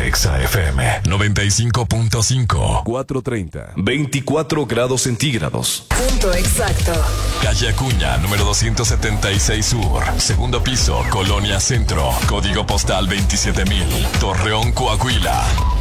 Exa FM 95.5. 4:30. 24 grados centígrados. Punto exacto. Calle Acuña, número 276 Sur. Segundo piso, Colonia Centro. Código postal 27,000. Torreón, Coahuila.